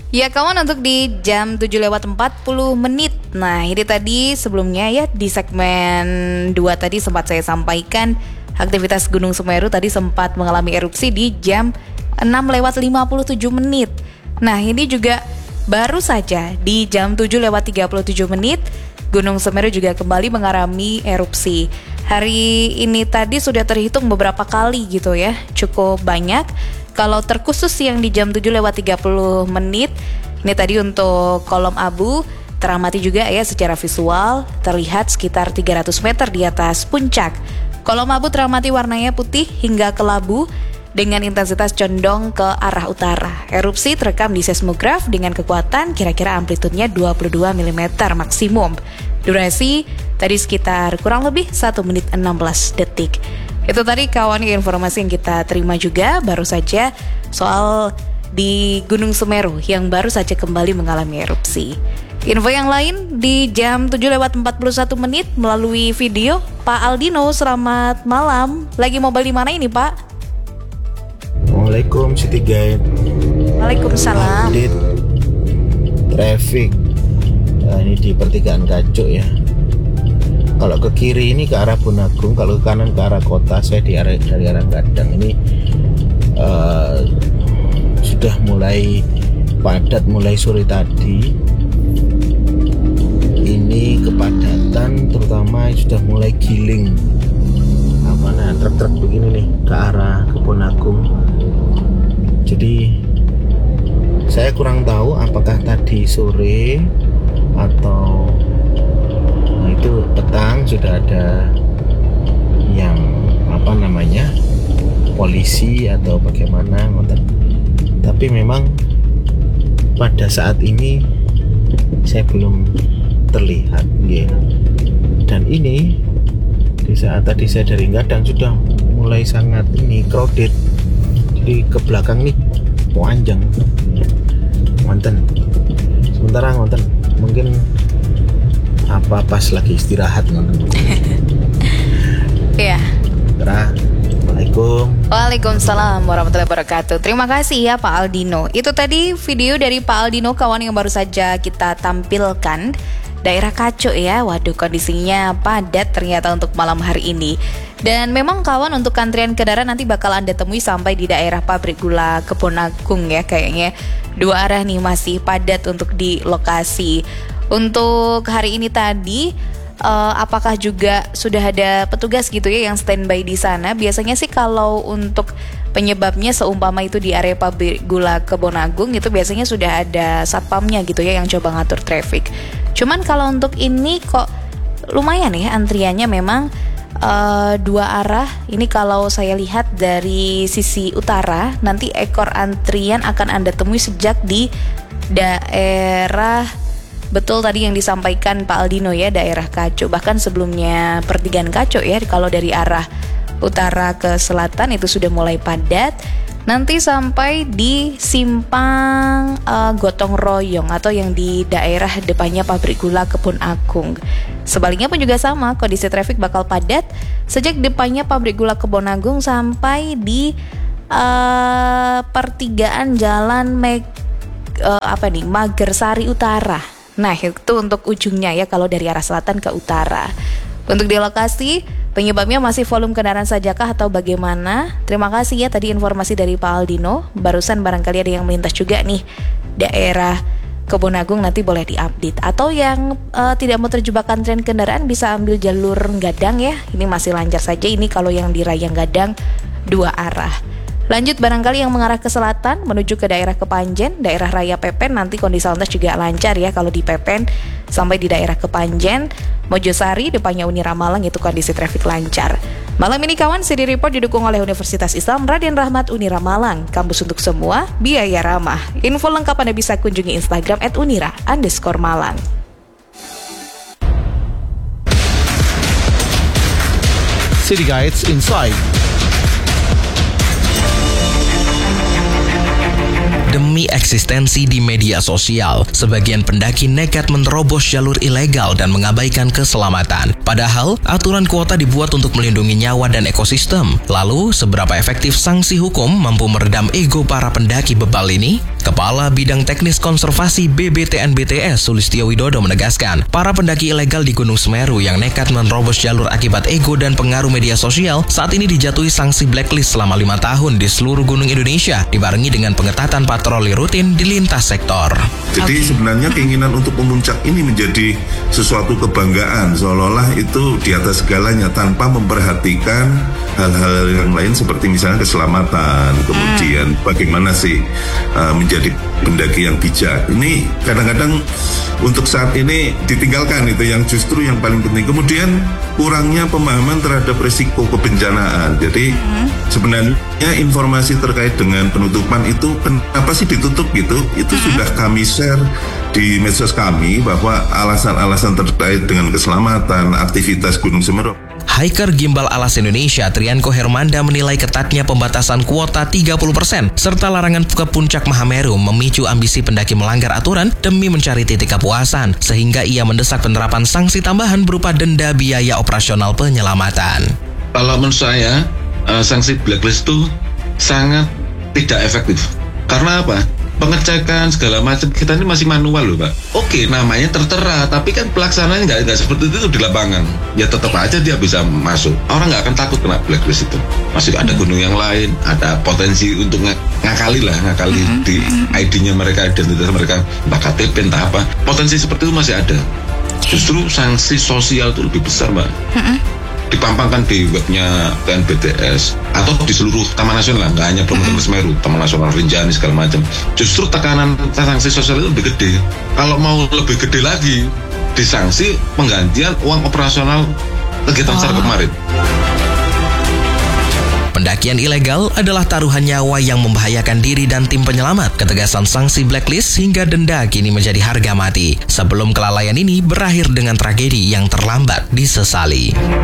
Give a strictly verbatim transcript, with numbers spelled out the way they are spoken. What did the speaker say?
Ya kawan, untuk di jam tujuh lewat empat puluh menit. Nah ini tadi sebelumnya ya di segmen dua tadi sempat saya sampaikan aktivitas Gunung Semeru tadi sempat mengalami erupsi di jam enam lewat lima puluh tujuh menit. Nah ini juga baru saja di jam tujuh lewat tiga puluh tujuh menit Gunung Semeru juga kembali mengalami erupsi. Hari ini tadi sudah terhitung beberapa kali gitu ya, cukup banyak. Kalau terkhusus yang di jam tujuh lewat tiga puluh menit, ini tadi untuk kolom abu teramati juga ya secara visual, terlihat sekitar tiga ratus meter di atas puncak. Kolom abu teramati warnanya putih hingga kelabu dengan intensitas condong ke arah utara. Erupsi terekam di seismograf dengan kekuatan kira-kira amplitudenya dua puluh dua milimeter maksimum. Durasi tadi sekitar kurang lebih satu menit enam belas detik. Itu tadi kawan informasi yang kita terima juga baru saja soal di Gunung Semeru yang baru saja kembali mengalami erupsi. Info yang lain di jam tujuh lewat empat puluh satu menit melalui video. Pak Aldino, selamat malam. Lagi mobile di mana ini Pak? Assalamualaikum City Guide. Waalaikumsalam. Update traffic. Nah, ini di pertigaan Kacuk ya. Kalau ke kiri ini ke arah Bonagung, kalau ke kanan ke arah kota. Saya di arah dari arah Gadang ini uh, sudah mulai padat mulai sore tadi. Ini kepadatan terutama sudah mulai giling. Apa nah truk-truk begini nih ke arah ke Bonagung. Jadi saya kurang tahu apakah tadi sore atau nah itu petang sudah ada yang apa namanya polisi atau bagaimana, tapi memang pada saat ini saya belum terlihat ya. Dan ini di saat tadi saya dari Gadang sudah mulai sangat ini crowded. Jadi ke belakang nih panjang ngonten sementara ngonten mungkin apa pas lagi istirahat ngonten. Iya. Assalamualaikum. Waalaikumsalam warahmatullahi wabarakatuh. Terima kasih ya Pak Aldino. Itu tadi video dari Pak Aldino, kawan yang baru saja kita tampilkan. Daerah Kacuk ya, waduh kondisinya padat ternyata untuk malam hari ini. Dan memang kawan, untuk antrian kendaraan nanti bakal Anda temui sampai di daerah pabrik gula Kebonagung ya. Kayaknya dua arah nih masih padat untuk di lokasi. Untuk hari ini tadi uh, apakah juga sudah ada petugas gitu ya yang standby di sana? Biasanya sih kalau untuk penyebabnya seumpama itu di area pabrik gula Kebonagung itu biasanya sudah ada satpamnya gitu ya yang coba ngatur traffic. Cuman kalau untuk ini kok lumayan ya antriannya, memang uh, dua arah. Ini kalau saya lihat dari sisi utara, nanti ekor antrian akan Anda temui sejak di daerah, betul tadi yang disampaikan Pak Aldino ya, daerah Kacuk. Bahkan sebelumnya pertigaan Kacuk ya, kalau dari arah utara ke selatan itu sudah mulai padat. Nanti sampai di simpang uh, Gotong Royong atau yang di daerah depannya pabrik gula Kebun Agung. Sebaliknya pun juga sama, kondisi traffic bakal padat sejak depannya pabrik gula Kebun Agung sampai di uh, pertigaan jalan Meg, uh, apa nih Magersari Utara. Nah itu untuk ujungnya ya kalau dari arah selatan ke utara. Untuk di lokasi, penyebabnya masih volume kendaraan sajakah atau bagaimana? Terima kasih ya tadi informasi dari Pak Aldino. Barusan barangkali ada yang melintas juga nih daerah Kebonagung, nanti boleh diupdate. Atau yang uh, tidak mau terjebak antrian kendaraan bisa ambil jalur Gadang ya. Ini masih lancar saja, ini kalau yang di Rayang Gadang dua arah. Lanjut barangkali yang mengarah ke selatan menuju ke daerah Kepanjen, daerah Raya Pepen, nanti kondisi lalu lintas juga lancar ya kalau di Pepen sampai di daerah Kepanjen. Mojosari depannya Unira Malang itu kondisi traffic lancar. Malam ini kawan, City Report didukung oleh Universitas Islam Raden Rahmat Unira Malang, kampus untuk semua, biaya ramah. Info lengkap Anda bisa kunjungi Instagram at unira underscore malang. City Guides Inside. Demi eksistensi di media sosial, sebagian pendaki nekat menerobos jalur ilegal dan mengabaikan keselamatan. Padahal, aturan kuota dibuat untuk melindungi nyawa dan ekosistem. Lalu, seberapa efektif sanksi hukum mampu meredam ego para pendaki bebal ini? Kepala Bidang Teknis Konservasi B B T N B T S Sulistyo Widodo menegaskan, para pendaki ilegal di Gunung Semeru yang nekat menerobos jalur akibat ego dan pengaruh media sosial saat ini dijatuhi sanksi blacklist selama lima tahun di seluruh gunung Indonesia, dibarengi dengan pengetatan patroli rutin di lintas sektor. Jadi sebenarnya keinginan untuk memuncak ini menjadi sesuatu kebanggaan, seolah-olah itu di atas segalanya tanpa memperhatikan hal-hal yang lain seperti misalnya keselamatan, kemudian bagaimana sih uh, menjadi pendaki yang bijak. Ini kadang-kadang untuk saat ini ditinggalkan, itu yang justru yang paling penting. Kemudian kurangnya pemahaman terhadap risiko kebencanaan. Jadi sebenarnya informasi terkait dengan penutupan itu kenapa sih ditutup gitu, itu sudah kami share di medsos kami bahwa alasan-alasan terkait dengan keselamatan aktivitas Gunung Semeru. Hiker Gimbal Alas Indonesia Trianko Hermanda menilai ketatnya pembatasan kuota tiga puluh persen serta larangan ke puncak Mahameru memicu ambisi pendaki melanggar aturan demi mencari titik kepuasan, sehingga ia mendesak penerapan sanksi tambahan berupa denda biaya operasional penyelamatan. Kalau menurut saya, uh, sanksi blacklist itu sangat tidak efektif. Karena apa? Pengecekan segala macam kita ini masih manual loh, Pak. Oke, namanya tertera, tapi kan pelaksanaannya nggak nggak seperti itu di lapangan. Ya tetap aja dia bisa masuk. Orang nggak akan takut kena blacklist itu. Masih ada gunung yang lain, ada potensi untuk ng ngakali lah, ngakali mm-hmm. di I D-nya mereka, identitas mereka, entah K T P, entah apa. Potensi seperti itu masih ada. Justru sanksi sosial itu lebih besar, Mbak. Mm-hmm. Dipampangkan di webnya T N B T S atau di seluruh Taman Nasional, nggak hanya Bromo Tengger Semeru, Taman Nasional Rinjani segala macam. Justru tekanan sanksi sosial itu lebih gede. Kalau mau lebih gede lagi, disanksi penggantian uang operasional kegiatan secara kemarin. Pendakian ilegal adalah taruhan nyawa yang membahayakan diri dan tim penyelamat. Ketegasan sanksi blacklist hingga denda kini menjadi harga mati. Sebelum kelalaian ini berakhir dengan tragedi yang terlambat disesali.